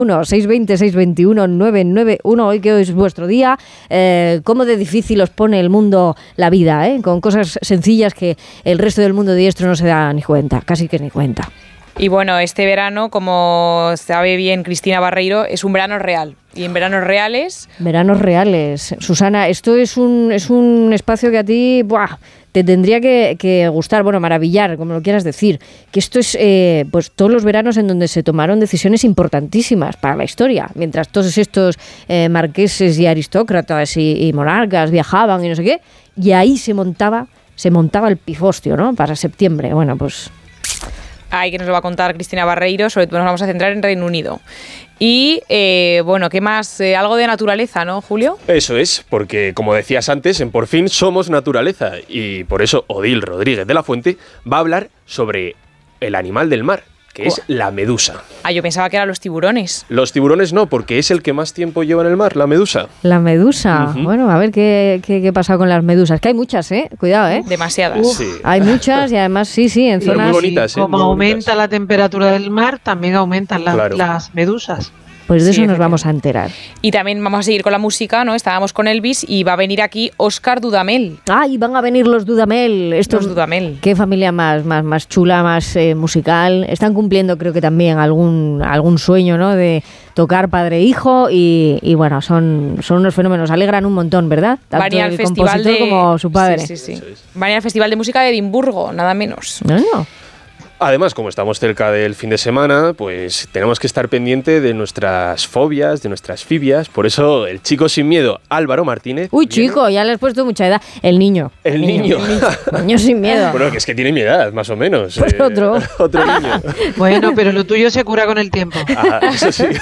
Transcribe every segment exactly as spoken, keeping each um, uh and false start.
seis veinte, seis veintiuno, nueve nueve uno. Hoy que hoy es vuestro día, eh, cómo de difícil os pone el mundo la vida, ¿eh? Con cosas sencillas que el resto del mundo diestro no se da ni cuenta, casi que ni cuenta. Y bueno, este verano, como sabe bien Cristina Barreiro, es un verano real. Y en veranos reales... Veranos reales. Susana, esto es un, es un espacio que a ti... ¡buah! Te tendría que, que gustar, bueno, maravillar, como lo quieras decir, que esto es eh, pues todos los veranos en donde se tomaron decisiones importantísimas para la historia, mientras todos estos eh, marqueses y aristócratas y, y monarcas viajaban y no sé qué, y ahí se montaba, se montaba el pifostio, ¿no? Para septiembre. Bueno, pues... Ahí que nos lo va a contar Cristina Barreiro, sobre todo nos vamos a centrar en Reino Unido. Y, eh, bueno, ¿qué más? Eh, algo de naturaleza, ¿no, Julio? Eso es, porque como decías antes, en Por Fin somos naturaleza. Y por eso Odil Rodríguez de la Fuente va a hablar sobre el animal del mar, que es la medusa. Ah, yo pensaba que eran los tiburones. Los tiburones no, porque es el que más tiempo lleva en el mar, la medusa. La medusa. Uh-huh. Bueno, a ver qué, qué, qué pasa con las medusas. Que hay muchas, ¿eh? Cuidado, ¿eh? Demasiadas. Uf, sí. Hay muchas y además, sí, sí, en zonas... muy bonitas, ¿eh? Como muy aumenta bonitas. la temperatura del mar, también aumentan la, Claro. las medusas. Pues de Sí, eso nos vamos a enterar. Y también vamos a seguir con la música, ¿no? Estábamos con Elvis y va a venir aquí Óscar Dudamel. ¡Ay, van a venir los Dudamel! Estos, Los Dudamel. Qué familia más, más, más chula, más eh, musical. Están cumpliendo, creo que también, algún, algún sueño, ¿no? De tocar padre e hijo y, y bueno, son, son unos fenómenos. Alegran un montón, ¿verdad? Tanto Van a ir al el festival compositor de... como su padre. Sí, sí, sí. Van a ir al Festival de Música de Edimburgo, nada menos. No, no. Además, como estamos cerca del fin de semana, pues tenemos que estar pendiente de nuestras fobias, de nuestras fibias. Por eso, el chico sin miedo, Álvaro Martínez... Uy, viene... chico, ya le has puesto mucha edad. El niño. El niño. El niño, el niño sin miedo. Bueno, que es que tiene mi edad, más o menos. Pues eh, otro. Otro niño. Bueno, pero lo tuyo se cura con el tiempo. Ah, eso sí.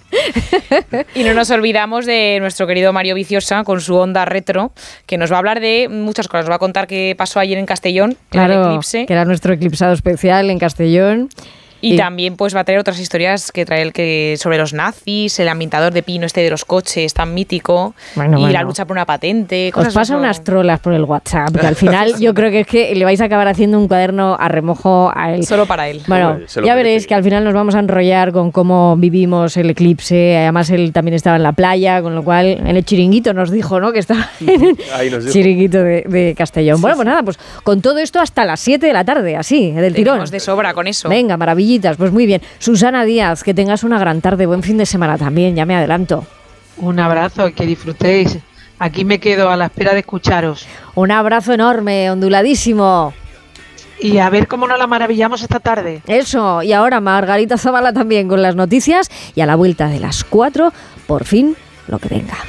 Y no nos olvidamos de nuestro querido Mario Viciosa con su onda retro, que nos va a hablar de muchas cosas. Nos va a contar qué pasó ayer en Castellón, Claro, en el eclipse. que era nuestro eclipsado especial en Castellón. Y, y también pues va a traer otras historias que trae el que sobre los nazis, el ambientador de pino este de los coches tan mítico, Bueno, y bueno. la lucha por una patente. Os Cosas pasa eso. unas trolas por el WhatsApp, que al final yo creo que es que le vais a acabar haciendo un cuaderno a remojo a él. Solo para él. Bueno, Hombre, se lo ya merece. veréis que al final nos vamos a enrollar con cómo vivimos el eclipse. Además, él también estaba en la playa, con lo cual en el chiringuito nos dijo, ¿no? Que estaba en el Ahí nos dijo. chiringuito de, de Castellón. Bueno, pues nada, pues con todo esto hasta las siete de la tarde, así, del tirón. Tenemos de sobra con eso. Venga, maravillitas, pues muy bien. Susana Díaz, que tengas una gran tarde, buen fin de semana también, ya me adelanto. Un abrazo, que disfrutéis. Aquí me quedo a la espera de escucharos. Un abrazo enorme, onduladísimo. Y a ver cómo nos la maravillamos esta tarde. Eso, y ahora Margarita Zavala también con las noticias y a la vuelta de las cuatro, por fin, lo que venga.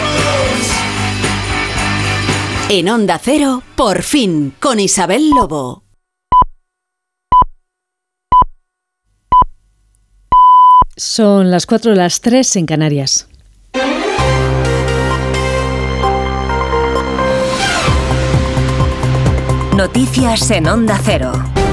En Onda Cero, por fin, con Isabel Lobo. Son las cuatro, las tres en Canarias. Noticias en Onda Cero.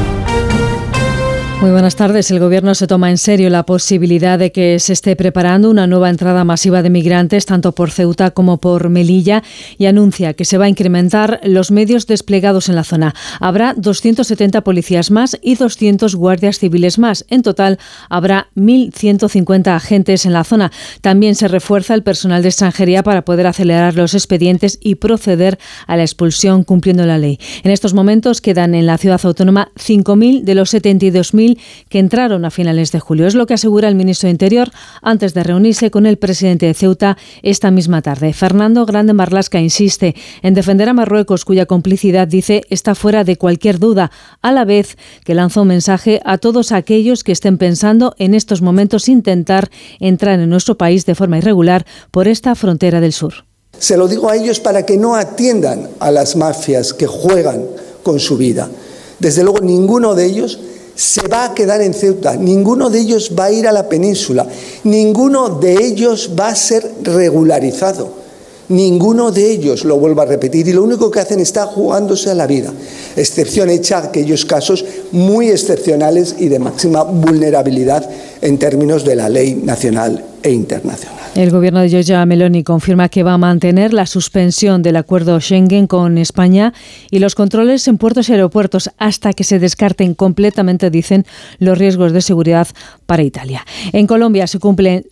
Muy buenas tardes. El Gobierno se toma en serio la posibilidad de que se esté preparando una nueva entrada masiva de migrantes, tanto por Ceuta como por Melilla, y anuncia que se va a incrementar los medios desplegados en la zona. Habrá doscientos setenta policías más y doscientos guardias civiles más. En total, habrá mil ciento cincuenta agentes en la zona. También se refuerza el personal de extranjería para poder acelerar los expedientes y proceder a la expulsión cumpliendo la ley. En estos momentos quedan en la ciudad autónoma cinco mil de los setenta y dos mil que entraron a finales de julio. Es lo que asegura el ministro de Interior antes de reunirse con el presidente de Ceuta esta misma tarde. Fernando Grande Marlaska insiste en defender a Marruecos, cuya complicidad, dice, está fuera de cualquier duda, a la vez que lanza un mensaje a todos aquellos que estén pensando en estos momentos intentar entrar en nuestro país de forma irregular por esta frontera del sur. Se lo digo a ellos para que no atiendan a las mafias que juegan con su vida. Desde luego, ninguno de ellos se va a quedar en Ceuta, ninguno de ellos va a ir a la península, ninguno de ellos va a ser regularizado, ninguno de ellos, lo vuelvo a repetir, y lo único que hacen está jugándose a la vida, excepción hecha a aquellos casos muy excepcionales y de máxima vulnerabilidad en términos de la ley nacional e internacional. El gobierno de Giorgia Meloni confirma que va a mantener la suspensión del acuerdo Schengen con España y los controles en puertos y aeropuertos hasta que se descarten completamente, dicen, los riesgos de seguridad para Italia. En Colombia se cumplen